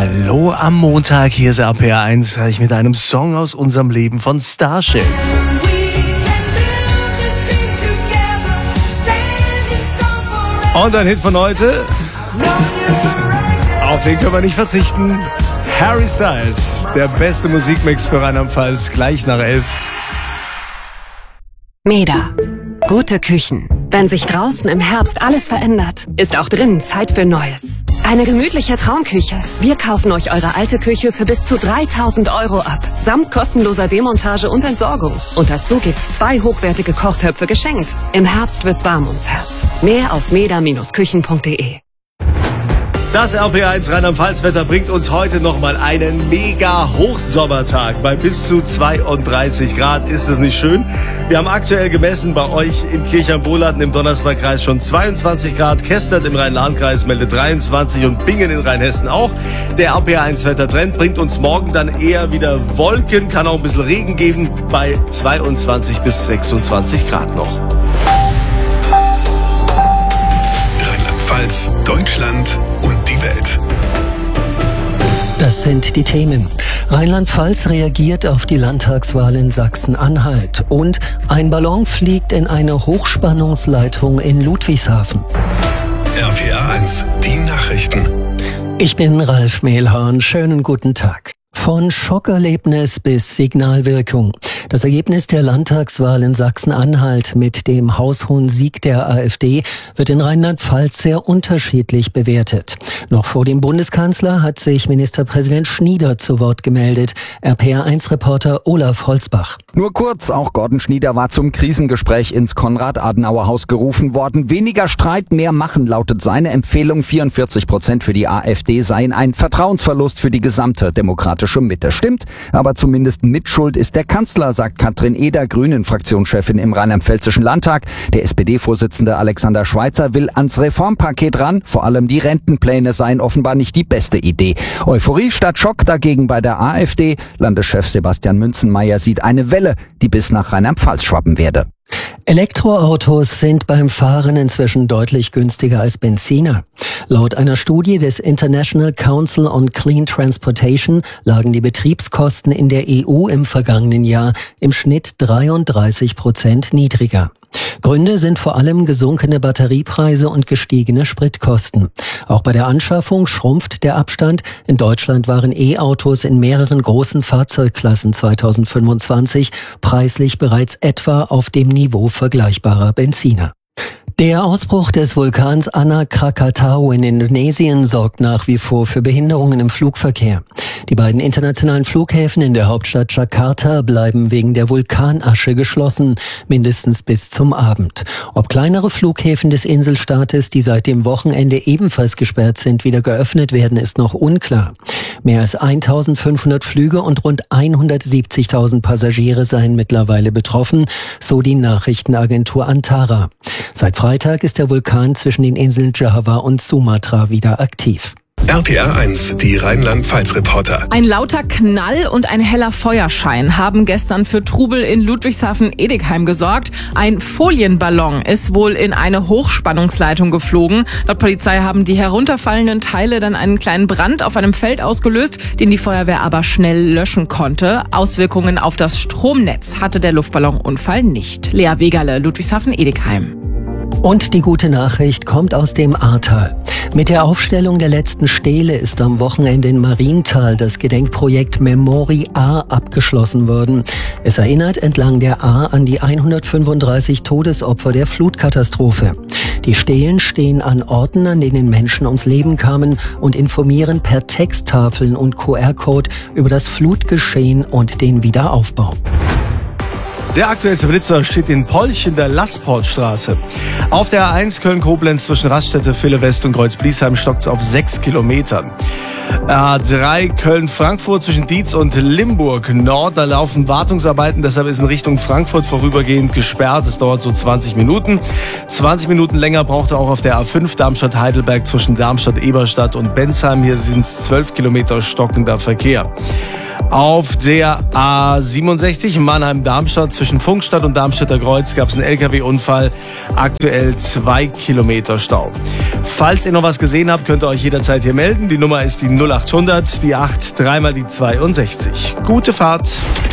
Hallo am Montag, hier ist RPR1, gleich mit einem Song aus unserem Leben von Starship. Und ein Hit von heute, auf den können wir nicht verzichten, Harry Styles, der beste Musikmix für Rheinland-Pfalz, gleich nach 11. Meda. Gute Küchen. Wenn sich draußen im Herbst alles verändert, ist auch drinnen Zeit für Neues. Eine gemütliche Traumküche. Wir kaufen euch eure alte Küche für bis zu 3.000 € ab. Samt kostenloser Demontage und Entsorgung. Und dazu gibt's 2 hochwertige Kochtöpfe geschenkt. Im Herbst wird's warm ums Herz. Mehr auf meda-küchen.de. Das RPR1 Rheinland-Pfalz-Wetter bringt uns heute nochmal einen mega Hochsommertag. Bei bis zu 32 Grad ist es nicht schön. Wir haben aktuell gemessen bei euch in Kirchheim-Bohladen im Donnersbergkreis schon 22 Grad. Kestert im Rhein-Lahn-Kreis meldet 23 und Bingen in Rheinhessen auch. Der RPR1-Wettertrend bringt uns morgen dann eher wieder Wolken, kann auch ein bisschen Regen geben, bei 22 bis 26 Grad noch. Rheinland-Pfalz, Deutschland und die Welt. Das sind die Themen. Rheinland-Pfalz reagiert auf die Landtagswahl in Sachsen-Anhalt. Und ein Ballon fliegt in eine Hochspannungsleitung in Ludwigshafen. RPR1, die Nachrichten. Ich bin Ralf Mehlhorn. Schönen guten Tag. Von Schockerlebnis bis Signalwirkung. Das Ergebnis der Landtagswahl in Sachsen-Anhalt mit dem haushohen Sieg der AfD wird in Rheinland-Pfalz sehr unterschiedlich bewertet. Noch vor dem Bundeskanzler hat sich Ministerpräsident Schnieder zu Wort gemeldet. RPR1-Reporter Olaf Holzbach. Nur kurz, auch Gordon Schnieder war zum Krisengespräch ins Konrad-Adenauer-Haus gerufen worden. Weniger Streit, mehr machen, lautet seine Empfehlung. 44% für die AfD seien ein Vertrauensverlust für die gesamte demokratische Mitte. Stimmt, aber zumindest Mitschuld ist der Kanzler, sagt Katrin Eder, Grünen-Fraktionschefin im Rheinland-Pfälzischen Landtag. Der SPD-Vorsitzende Alexander Schweitzer will ans Reformpaket ran. Vor allem die Rentenpläne seien offenbar nicht die beste Idee. Euphorie statt Schock dagegen bei der AfD. Landeschef Sebastian Münzenmaier sieht eine Welle, die bis nach Rheinland-Pfalz schwappen werde. Elektroautos sind beim Fahren inzwischen deutlich günstiger als Benziner. Laut einer Studie des International Council on Clean Transportation lagen die Betriebskosten in der EU im vergangenen Jahr im Schnitt 33% niedriger. Gründe sind vor allem gesunkene Batteriepreise und gestiegene Spritkosten. Auch bei der Anschaffung schrumpft der Abstand. In Deutschland waren E-Autos in mehreren großen Fahrzeugklassen 2025 preislich bereits etwa auf dem Niveau vergleichbarer Benziner. Der Ausbruch des Vulkans Anak Krakatau in Indonesien sorgt nach wie vor für Behinderungen im Flugverkehr. Die beiden internationalen Flughäfen in der Hauptstadt Jakarta bleiben wegen der Vulkanasche geschlossen, mindestens bis zum Abend. Ob kleinere Flughäfen des Inselstaates, die seit dem Wochenende ebenfalls gesperrt sind, wieder geöffnet werden, ist noch unklar. Mehr als 1.500 Flüge und rund 170.000 Passagiere seien mittlerweile betroffen, so die Nachrichtenagentur Antara. Seit Freitag ist der Vulkan zwischen den Inseln Java und Sumatra wieder aktiv. RPR1, die Rheinland-Pfalz-Reporter. Ein lauter Knall und ein heller Feuerschein haben gestern für Trubel in Ludwigshafen-Edekheim gesorgt. Ein Folienballon ist wohl in eine Hochspannungsleitung geflogen. Laut Polizei haben die herunterfallenden Teile dann einen kleinen Brand auf einem Feld ausgelöst, den die Feuerwehr aber schnell löschen konnte. Auswirkungen auf das Stromnetz hatte der Luftballonunfall nicht. Lea Wegerle, Ludwigshafen-Edekheim. Und die gute Nachricht kommt aus dem Ahrtal. Mit der Aufstellung der letzten Stele ist am Wochenende in Marienthal das Gedenkprojekt Memory Ahr abgeschlossen worden. Es erinnert entlang der Ahr an die 135 Todesopfer der Flutkatastrophe. Die Stelen stehen an Orten, an denen Menschen ums Leben kamen und informieren per Texttafeln und QR-Code über das Flutgeschehen und den Wiederaufbau. Der aktuellste Blitzer steht in Polch in der Lassportstraße. Auf der A1 Köln-Koblenz zwischen Raststätte, Ville West und Kreuz-Bliesheim stockt es auf 6 Kilometern. A3 Köln-Frankfurt zwischen Dietz und Limburg Nord, da laufen Wartungsarbeiten, deshalb ist in Richtung Frankfurt vorübergehend gesperrt. Es dauert so 20 Minuten. 20 Minuten länger braucht er auch auf der A5 Darmstadt-Heidelberg zwischen Darmstadt-Eberstadt und Bensheim. Hier sind es 12 Kilometer stockender Verkehr. Auf der A67 Mannheim-Darmstadt zwischen Funkstadt und Darmstädter Kreuz gab es einen LKW-Unfall. Aktuell 2 Kilometer Stau. Falls ihr noch was gesehen habt, könnt ihr euch jederzeit hier melden. Die Nummer ist die 0800, die 8, dreimal die 62. Gute Fahrt.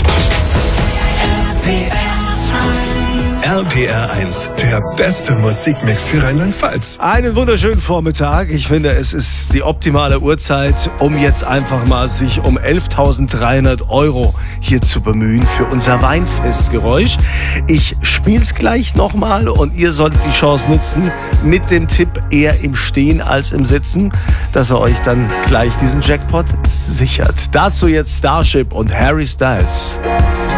RPR 1, der beste Musikmix für Rheinland-Pfalz. Einen wunderschönen Vormittag. Ich finde, es ist die optimale Uhrzeit, um jetzt einfach mal sich um 11.300 € hier zu bemühen für unser Weinfestgeräusch. Ich spiel's gleich nochmal und ihr solltet die Chance nutzen, mit dem Tipp eher im Stehen als im Sitzen, dass er euch dann gleich diesen Jackpot sichert. Dazu jetzt Starship und Harry Styles.